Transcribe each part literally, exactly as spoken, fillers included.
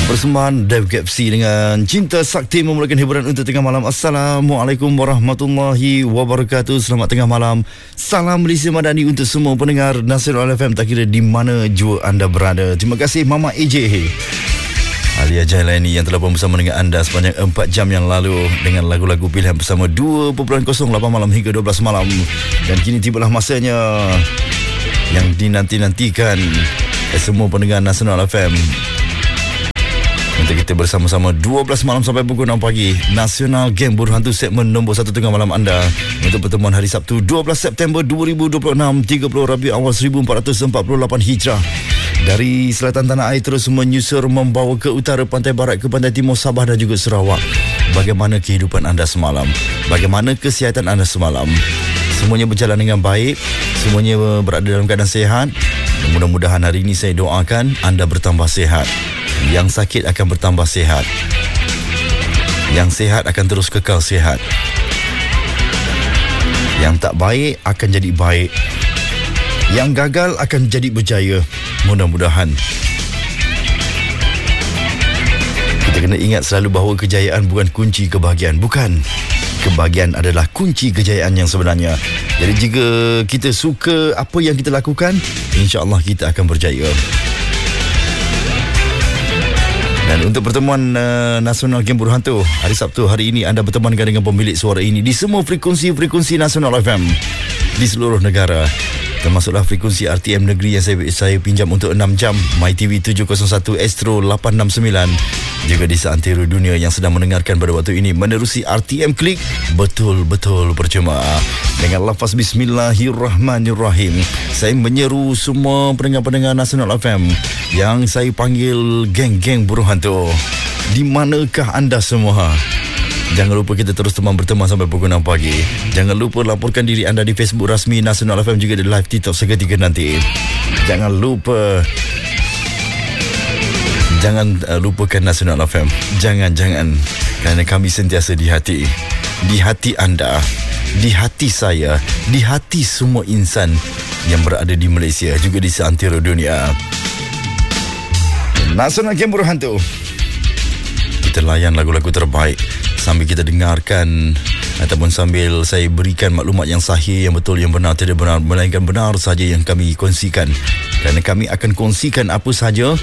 Persembahan Dev K F C dengan Cinta Sakti memulakan hiburan untuk tengah malam. Assalamualaikum warahmatullahi wabarakatuh. Selamat tengah malam. Salam Malaysia Madani untuk semua pendengar Nasional F M, tak kira di mana jua anda berada. Terima kasih Mama A J Alia Jailani yang telah pun bersama dengan anda sepanjang empat jam yang lalu dengan lagu-lagu pilihan bersama dua kosong lapan malam hingga dua belas malam. Dan kini tibalah masanya yang dinanti-nantikan semua pendengar Nasional F M untuk kita bersama-sama dua belas malam sampai pukul enam pagi. Nasional Game Buruh Hantu segmen nombor satu tengah malam anda untuk pertemuan hari Sabtu dua belas September dua ribu dua puluh enam, tiga puluh Rabiul Awal seribu empat ratus empat puluh lapan Hijrah. Dari selatan tanah air terus menyusur membawa ke utara, pantai barat ke pantai timur Sabah dan juga Sarawak. Bagaimana kehidupan anda semalam? Bagaimana kesihatan anda semalam? Semuanya berjalan dengan baik? Semuanya berada dalam keadaan sihat? Mudah-mudahan hari ini saya doakan anda bertambah sihat. Yang sakit akan bertambah sihat. Yang sihat akan terus kekal sihat. Yang tak baik akan jadi baik. Yang gagal akan jadi berjaya. Mudah-mudahan. Kita kena ingat selalu bahawa kejayaan bukan kunci kebahagiaan. Bukan. Kebahagiaan adalah kunci kejayaan yang sebenarnya. Jadi jika kita suka apa yang kita lakukan, insya-Allah kita akan berjaya. Dan untuk pertemuan uh, Nasional Game Buruh Hantu hari Sabtu hari ini, anda bertemankan dengan pemilik suara ini di semua frekuensi-frekuensi Nasional F M di seluruh negara, termasuklah frekuensi R T M negeri yang saya, saya pinjam untuk enam jam, MyTV tujuh kosong satu, Astro lapan enam sembilan, juga di seantero dunia yang sedang mendengarkan pada waktu ini menerusi R T M Klik. Betul-betul percuma. Dengan lafaz Bismillahirrahmanirrahim, saya menyeru semua pendengar-pendengar Nasional F M yang saya panggil geng-geng buruh hantu. Di manakah anda semua? Jangan lupa kita terus teman berteman sampai pukul enam pagi. Jangan lupa laporkan diri anda di Facebook rasmi Nasional F M, juga di live TikTok seketika nanti. Jangan lupa Jangan uh, lupakan Nasional F M. Jangan-jangan, kerana kami sentiasa di hati. Di hati anda, di hati saya, di hati semua insan yang berada di Malaysia, juga di seantero dunia. Nasional Game Buruh Hantu. Kita layan lagu-lagu terbaik sambil kita dengarkan, ataupun sambil saya berikan maklumat yang sahih, yang betul, yang benar, tidak benar, melainkan benar saja yang kami kongsikan. Kerana kami akan kongsikan apa saja,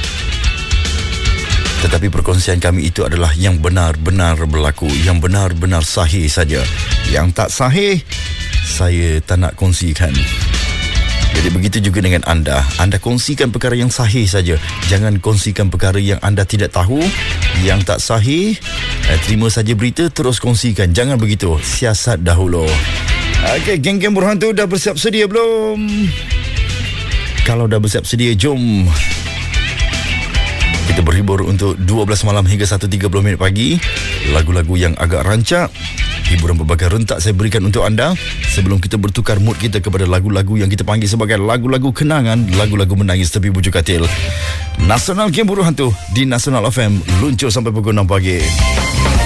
tetapi perkongsian kami itu adalah yang benar-benar berlaku, yang benar-benar sahih saja. Yang tak sahih, saya tak nak kongsikan. Jadi begitu juga dengan anda. Anda kongsikan perkara yang sahih saja. Jangan kongsikan perkara yang anda tidak tahu, yang tak sahih. Eh, terima saja berita, terus kongsikan. Jangan begitu. Siasat dahulu. Okey, geng-geng buruh hantu dah bersiap sedia belum? Kalau dah bersiap sedia, jom kita berhibur untuk dua belas malam hingga satu tiga puluh minit pagi. Lagu-lagu yang agak rancak, hiburan berbagai rentak saya berikan untuk anda sebelum kita bertukar mood kita kepada lagu-lagu yang kita panggil sebagai lagu-lagu kenangan, lagu-lagu menangis tepi bujuk katil. Nasional Game Buruh Hantu di Nasional F M, luncur sampai pukul enam pagi.